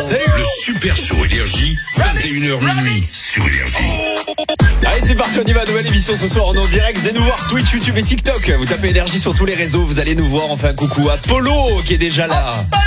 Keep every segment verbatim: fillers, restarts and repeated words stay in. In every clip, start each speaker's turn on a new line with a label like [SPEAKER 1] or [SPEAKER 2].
[SPEAKER 1] Salut.
[SPEAKER 2] Le Super Show Énergie, vingt et une heures minuit sur Énergie.
[SPEAKER 1] Allez, c'est parti, on y va, nouvelle émission ce soir, on est en direct. Venez nous voir, Twitch, YouTube et TikTok. Vous tapez Énergie sur tous les réseaux, vous allez nous voir. On fait un coucou à Polo qui est déjà là.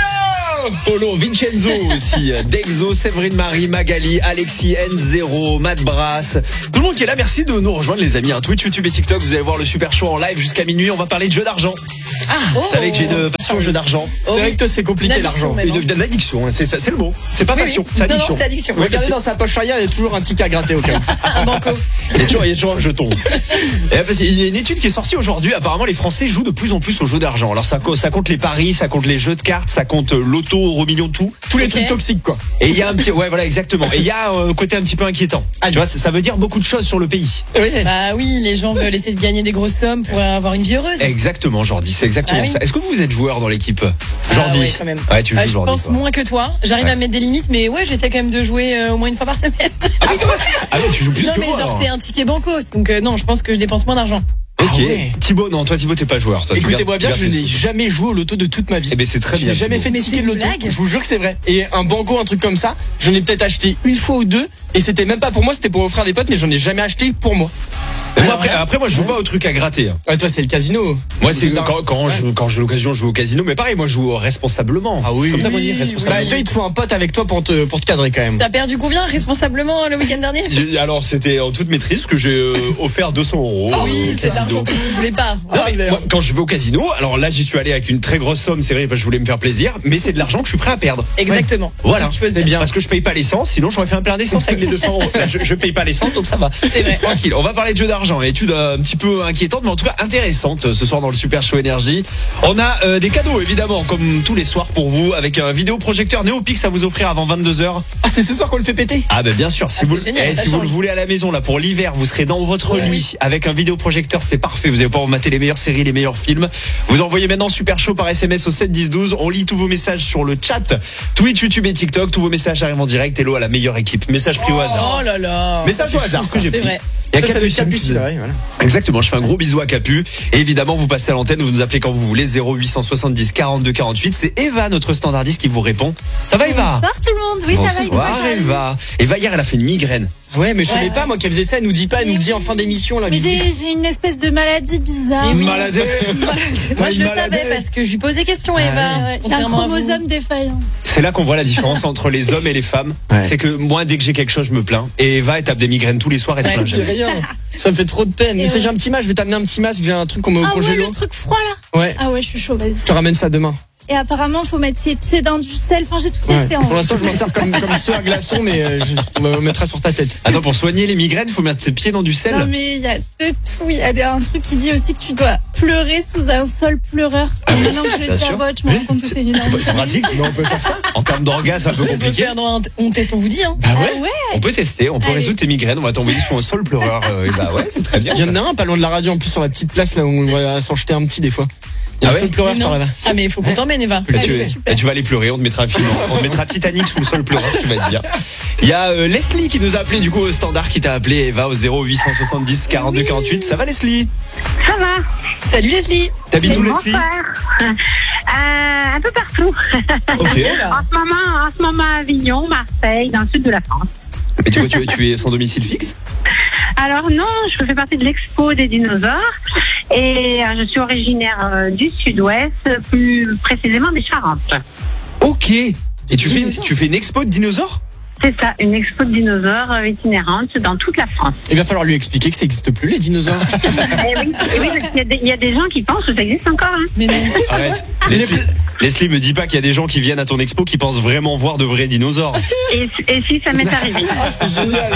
[SPEAKER 1] Polo, Vincenzo aussi, Dexo, Séverine Marie, Magali, Alexis, N zéro, Matt Brass. Tout le monde qui est là, merci de nous rejoindre les amis. Twitch, YouTube et TikTok, vous allez voir le Super Show en live jusqu'à minuit. On va parler de jeu d'argent. Ah, oh. Vous savez que j'ai une passion au jeu d'argent.
[SPEAKER 3] Oh, c'est vrai que toi c'est compliqué l'argent.
[SPEAKER 1] Une, une addiction, c'est ça, c'est le mot. C'est pas
[SPEAKER 3] oui,
[SPEAKER 1] passion,
[SPEAKER 3] oui.
[SPEAKER 1] c'est addiction.
[SPEAKER 3] Non, non, c'est addiction.
[SPEAKER 1] Ouais,
[SPEAKER 3] regardez dans sa poche arrière, il y a toujours un ticket à gratter au cas où.
[SPEAKER 1] Un banco. Il y a toujours, il y a toujours un jeton. Et parce qu'il y a une étude qui est sortie aujourd'hui. Apparemment, les Français jouent de plus en plus aux jeux d'argent. Alors ça, ça compte les paris, ça compte les jeux de cartes, ça compte l'auto, euro million, tout.
[SPEAKER 3] Tous les
[SPEAKER 1] okay.
[SPEAKER 3] trucs toxiques quoi.
[SPEAKER 1] Et il y a un petit, ouais voilà exactement. Et il y a un euh, côté un petit peu inquiétant. Ah, tu vois, ça, ça veut dire beaucoup de choses sur le pays.
[SPEAKER 4] Oui. Bah oui, les gens veulent essayer de gagner des grosses sommes pour avoir une vie heureuse.
[SPEAKER 1] Exactement, Jordi, c'est exactement ah, ça. Oui. Est-ce que vous êtes joueur dans l'équipe, Jordi?
[SPEAKER 4] Ah, ouais, quand même.
[SPEAKER 1] Ouais, tu joues
[SPEAKER 4] ah, je
[SPEAKER 1] Jordi,
[SPEAKER 4] pense
[SPEAKER 1] toi.
[SPEAKER 4] moins que toi. J'arrive ouais. à mettre des limites, mais ouais, j'essaie quand même de jouer euh, au moins une fois par semaine.
[SPEAKER 1] Ah, ah non, tu joues plus
[SPEAKER 4] non,
[SPEAKER 1] que
[SPEAKER 4] mais
[SPEAKER 1] moi.
[SPEAKER 4] genre
[SPEAKER 1] alors.
[SPEAKER 4] C'est un ticket banco, donc euh, non, je pense que je dépense moins d'argent.
[SPEAKER 1] Ok.
[SPEAKER 3] Ah ouais.
[SPEAKER 1] Thibaut, non, toi Thibaut t'es pas joueur. Toi,
[SPEAKER 3] écoutez-moi bien, je n'ai jamais joué au loto de toute ma vie.
[SPEAKER 1] Eh ben c'est très
[SPEAKER 3] je
[SPEAKER 1] bien.
[SPEAKER 3] Je n'ai jamais fait de ticket de loto. Je vous jure que c'est vrai. Et un banco, un truc comme ça, j'en ai peut-être acheté une fois ou deux. Et c'était même pas pour moi, c'était pour offrir à des potes, mais j'en ai jamais acheté pour moi.
[SPEAKER 1] Moi, après, après, moi, je joue pas au truc à gratter.
[SPEAKER 3] Ouais, toi, c'est le casino.
[SPEAKER 1] Moi, c'est quand, quand, ouais. je, quand j'ai l'occasion, je joue au casino. Mais pareil, moi, je joue responsablement.
[SPEAKER 3] Ah oui.
[SPEAKER 1] Comme ça,
[SPEAKER 3] oui.
[SPEAKER 1] moi, dire responsablement.
[SPEAKER 3] Bah, toi, il te faut un pote avec toi pour te, pour te cadrer quand même.
[SPEAKER 4] T'as perdu combien responsablement le week-end dernier?
[SPEAKER 1] Alors, c'était en toute maîtrise que j'ai euh, offert deux cents euros.
[SPEAKER 4] Ah oui, c'est l'argent que tu voulais pas.
[SPEAKER 1] Non, mais moi, quand je vais au casino, alors là, j'y suis allé avec une très grosse somme, c'est vrai, parce que je voulais me faire plaisir. Mais c'est de l'argent que je suis prêt à perdre.
[SPEAKER 4] Exactement.
[SPEAKER 1] Ouais. Voilà.
[SPEAKER 4] C'est
[SPEAKER 1] bien. Parce que je paye pas l'essence, sinon j'aurais fait un plein d'essence avec les deux cents euros. Là, je, je paye pas l'essence, donc ça va.
[SPEAKER 4] C'est vrai.
[SPEAKER 1] Tranquille. On va parler de jeu d'argent. Étude un petit peu inquiétante, mais en tout cas intéressante ce soir dans le Super Show Énergie. On a euh, des cadeaux évidemment, comme tous les soirs pour vous, avec un vidéoprojecteur Néopix à vous offrir avant vingt-deux heures.
[SPEAKER 3] Ah, c'est ce soir qu'on le fait péter?
[SPEAKER 1] Ah, ben bien sûr. Si,
[SPEAKER 4] ah,
[SPEAKER 1] vous,
[SPEAKER 4] génial,
[SPEAKER 1] eh, si vous le voulez à la maison, là, pour l'hiver, vous serez dans votre ouais, lit oui. avec un vidéoprojecteur, c'est parfait. Vous allez pouvoir mater les meilleures séries, les meilleurs films. Vous envoyez maintenant Super Show par S M S au sept dix douze. On lit tous vos messages sur le chat, Twitch, YouTube et TikTok. Tous vos messages arrivent en direct. Hello à la meilleure équipe. Message pris au hasard.
[SPEAKER 4] Oh là là.
[SPEAKER 1] Message au hasard que j'ai pris.
[SPEAKER 4] Vrai.
[SPEAKER 1] Il y a
[SPEAKER 3] ça,
[SPEAKER 1] Capu,
[SPEAKER 3] ça Capu,
[SPEAKER 1] Capu
[SPEAKER 3] ouais, voilà.
[SPEAKER 1] Exactement, je fais un gros bisou à Capu. Et évidemment, vous passez à l'antenne, vous nous appelez quand vous voulez, zéro huit cent soixante-dix quarante-deux quarante-huit. C'est Eva, notre standardiste, qui vous répond. Ça va, Eva?
[SPEAKER 5] Bonsoir tout le monde, oui
[SPEAKER 1] Bonsoir,
[SPEAKER 5] ça va.
[SPEAKER 1] Bonsoir Eva. Eva, hier, elle a fait une migraine.
[SPEAKER 3] Ouais, mais je
[SPEAKER 4] ouais,
[SPEAKER 3] savais
[SPEAKER 4] ouais.
[SPEAKER 3] pas, moi, qu'elle faisait ça, elle nous dit pas, elle nous dit en fin d'émission, là.
[SPEAKER 5] Mais j'ai, j'ai une espèce de maladie bizarre.
[SPEAKER 1] Une maladie.
[SPEAKER 4] Moi, je le savais parce que je lui posais question, Eva.
[SPEAKER 5] Ah, ouais. J'ai un chromosome défaillant.
[SPEAKER 1] C'est là qu'on voit la différence entre les hommes et les femmes. Ouais. C'est que moi, dès que j'ai quelque chose, je me plains. Et Eva, elle tape des migraines tous les soirs, elle se plaint jamais.
[SPEAKER 3] Rien. Ça me fait trop de peine. Mais
[SPEAKER 5] ouais.
[SPEAKER 3] j'ai un petit masque, je vais t'amener un petit masque, j'ai un truc qu'on met au
[SPEAKER 5] ah
[SPEAKER 3] congélo.
[SPEAKER 5] Ah ouais, le truc froid là.
[SPEAKER 3] Ouais.
[SPEAKER 5] Ah ouais, je suis chaud, vas-y.
[SPEAKER 3] Je te ramène ça demain.
[SPEAKER 5] Et apparemment, faut mettre ses pieds dans du sel. Enfin, j'ai tout
[SPEAKER 3] ouais.
[SPEAKER 5] testé. En
[SPEAKER 3] pour l'instant, je m'en sers comme, comme ceux à glaçons, mais euh, je, on me mettra sur ta tête.
[SPEAKER 1] Attends, pour soigner les migraines, il faut mettre ses pieds dans du sel.
[SPEAKER 5] Non, mais il y a de tout. Il y a un truc qui dit aussi que tu dois pleurer sous un sol pleureur.
[SPEAKER 1] Ah oui,
[SPEAKER 5] maintenant que je le dis à vote, je me rends compte que c'est énorme.
[SPEAKER 1] C'est pratique, mais on peut faire ça. En termes d'orgasme, c'est un peu compliqué.
[SPEAKER 4] On peut faire dans un t- on teste, on vous dit. Hein.
[SPEAKER 1] Bah ouais.
[SPEAKER 5] Ah ouais.
[SPEAKER 1] On peut tester, on peut Allez. résoudre tes migraines. On va t'envoyer sur un sol pleureur. Euh, bah ouais, c'est très bien.
[SPEAKER 3] Il y en a un pas loin de la radio, en plus sur la petite place là où on va s'en jeter un petit des fois. Il y a ah un ouais sol pleureur par là-bas.
[SPEAKER 4] Ah mais il faut qu'on t'emmène, Eva.
[SPEAKER 1] Là, tu, là, tu vas aller pleurer, on te mettra un film, on te mettra Titanic sous le sol pleureur, tu vas te dire. Il y a euh, Leslie qui nous a appelé du coup au standard, qui t'a appelé, Eva, au zéro huit cent soixante-dix quarante-deux quarante-huit. Ça va Leslie?
[SPEAKER 6] Ça va.
[SPEAKER 4] Salut Leslie.
[SPEAKER 1] T'habites où Leslie?
[SPEAKER 6] euh, Un peu partout.
[SPEAKER 1] Ok.
[SPEAKER 6] en, ce moment, en ce moment à Avignon, Marseille, dans le sud de la France.
[SPEAKER 1] Mais tu vois, tu, tu es sans domicile fixe?
[SPEAKER 6] Alors non, je fais partie de l'expo des dinosaures et euh, je suis originaire euh, du sud-ouest, plus précisément des Charentes.
[SPEAKER 1] Ok. Et tu fais, tu fais une expo de dinosaures?
[SPEAKER 6] C'est ça, une expo de dinosaures euh, itinérante dans toute la France.
[SPEAKER 3] Il va falloir lui expliquer que ça n'existe plus les dinosaures.
[SPEAKER 6] Et oui, et oui parce qu'il y a, des, il y a des gens qui pensent que ça existe encore. Hein.
[SPEAKER 4] Mais non.
[SPEAKER 1] Arrête. Leslie, Leslie, me dis pas qu'il y a des gens qui viennent à ton expo qui pensent vraiment voir de vrais dinosaures.
[SPEAKER 6] Et, et si ça m'est arrivé.
[SPEAKER 3] Ah, c'est génial.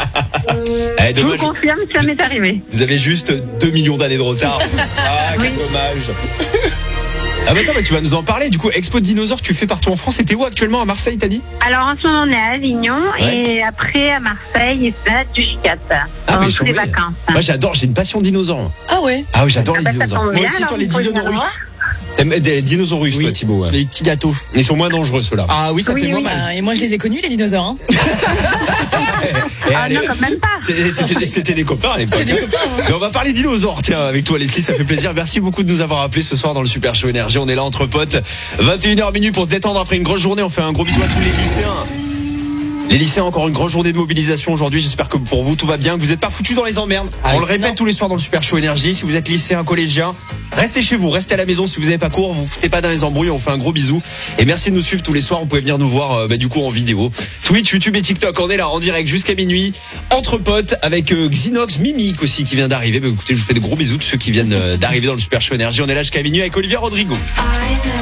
[SPEAKER 1] Eh,
[SPEAKER 6] je vous confirme que ça m'est arrivé.
[SPEAKER 1] Vous avez juste deux millions d'années de retard. Ah, quel oui. dommage. Ah bah attends, mais tu vas nous en parler. Du coup, expo de dinosaures, tu fais partout en France. Et t'es où actuellement? À Marseille, t'as dit?
[SPEAKER 6] Alors en ce moment, on est à Avignon ouais. et après à Marseille et là du G quatre. Ah mais les vacances.
[SPEAKER 1] Moi, j'adore. J'ai une passion dinosaure.
[SPEAKER 4] Ah ouais.
[SPEAKER 1] Ah oui, j'adore
[SPEAKER 6] ah
[SPEAKER 1] les
[SPEAKER 6] bah,
[SPEAKER 1] dinosaures.
[SPEAKER 3] Moi aussi sur les dinosaures russes.
[SPEAKER 1] T'aimes des dinosaures, toi, Thibaut. Ouais.
[SPEAKER 3] Les petits gâteaux.
[SPEAKER 1] Ils sont moins dangereux, ceux-là.
[SPEAKER 3] Ah oui, ça
[SPEAKER 6] Oui,
[SPEAKER 3] fait moins
[SPEAKER 6] oui.
[SPEAKER 3] mal.
[SPEAKER 4] Ah, et moi, je les ai connus, les dinosaures. Hein.
[SPEAKER 1] Et
[SPEAKER 6] Ah
[SPEAKER 1] allez,
[SPEAKER 6] non, quand même pas.
[SPEAKER 1] c'est- C'était c'était des copains à l'époque.
[SPEAKER 4] C'était des copains. Hein.
[SPEAKER 1] Mais on va parler dinosaures, tiens, avec toi Leslie, ça fait plaisir. Merci beaucoup de nous avoir appelés ce soir dans le Super Show Énergie. On est là entre potes, vingt et une heures minutes pour se détendre après une grosse journée. On fait un gros bisou à tous les lycéens. Les lycéens, encore une grosse journée de mobilisation aujourd'hui. J'espère que pour vous tout va bien, que vous n'êtes pas foutus dans les emmerdes. On le répète
[SPEAKER 4] non.
[SPEAKER 1] tous les soirs dans le Super Show Énergie. Si vous êtes lycéen, collégien, restez chez vous, restez à la maison. Si vous n'avez pas cours, vous foutez pas dans les embrouilles. On fait un gros bisou. Et merci de nous suivre tous les soirs. Vous pouvez venir nous voir euh, bah, du coup en vidéo. Twitch, YouTube et TikTok. On est là en direct jusqu'à minuit. Entre potes avec euh, Xinox, Mimic aussi qui vient d'arriver. Bah, écoutez, je vous fais de gros bisous de ceux qui viennent euh, d'arriver dans le Super Show Énergie. On est là jusqu'à minuit avec Olivia Rodrigo.
[SPEAKER 7] I know